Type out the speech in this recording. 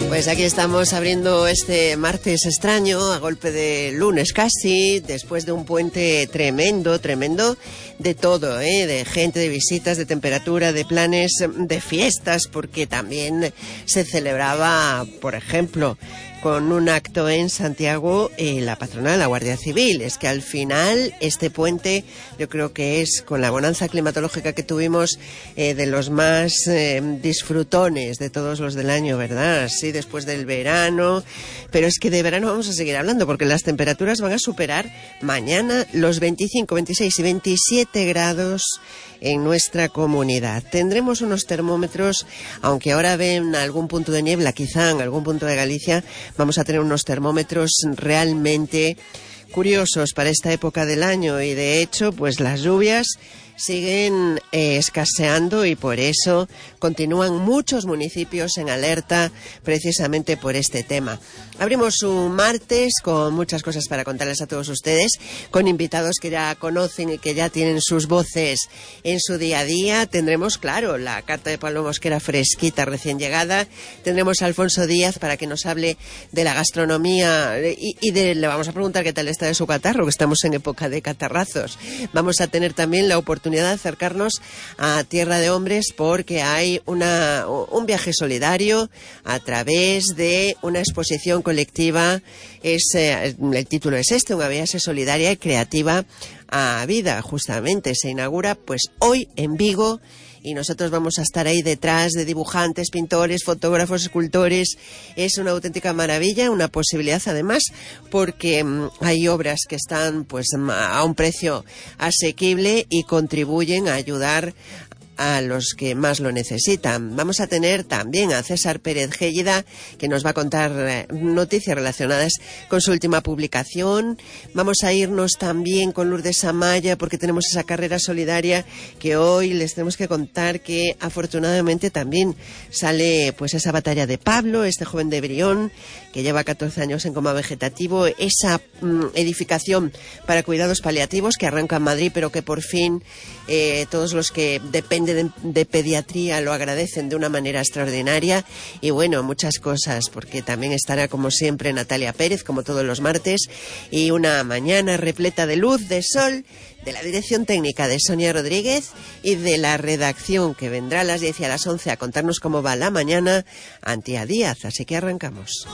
Pues aquí estamos abriendo este martes extraño, a golpe de lunes casi, después de un puente tremendo de todo, de gente, de visitas, de temperatura, de planes, de fiestas, porque también se celebraba, por ejemplo, con un acto en Santiago, la patrona de la Guardia Civil. Es que al final este puente, yo creo que es, con la bonanza climatológica que tuvimos, de los más disfrutones de todos los del año, ¿verdad? Sí, después del verano, pero es que de verano vamos a seguir hablando, porque las temperaturas van a superar mañana los 25, 26 y 27 grados en nuestra comunidad. Tendremos unos termómetros, aunque ahora ven algún punto de niebla, quizá en algún punto de Galicia, vamos a tener unos termómetros realmente curiosos para esta época del año, y de hecho, pues las lluvias siguen escaseando, y por eso continúan muchos municipios en alerta precisamente por este tema. Abrimos un martes con muchas cosas para contarles a todos ustedes, con invitados que ya conocen y que ya tienen sus voces en su día a día. Tendremos, claro, la carta de Pablo Mosquera fresquita, recién llegada. Tendremos a Alfonso Díaz para que nos hable de la gastronomía y le vamos a preguntar qué tal está de su catarro, que estamos en época de catarrazos. Vamos a tener también la oportunidad de acercarnos a Tierra de Hombres, porque hay un viaje solidario a través de una exposición colectiva. El título es un viaje solidaria y creativa a vida. Justamente se inaugura pues hoy en Vigo, y nosotros vamos a estar ahí detrás de dibujantes, pintores, fotógrafos, escultores. Es una auténtica maravilla, una posibilidad además, porque hay obras que están pues a un precio asequible y contribuyen a ayudar a los que más lo necesitan. Vamos a tener también a César Pérez Géllida, que nos va a contar noticias relacionadas con su última publicación. Vamos a irnos también con Lourdes Amaya, porque tenemos esa carrera solidaria que hoy les tenemos que contar que afortunadamente también sale pues esa batalla de Pablo, este joven de Brión, que lleva 14 años en coma vegetativo, esa edificación para cuidados paliativos que arranca en Madrid, pero que por fin todos los que dependen de pediatría lo agradecen de una manera extraordinaria. Y bueno, muchas cosas, porque también estará como siempre Natalia Pérez, como todos los martes, y una mañana repleta de luz, de sol, de la dirección técnica de Sonia Rodríguez y de la redacción, que vendrá a las 10 y a las 11 a contarnos cómo va la mañana, Antía Díaz. Así que arrancamos.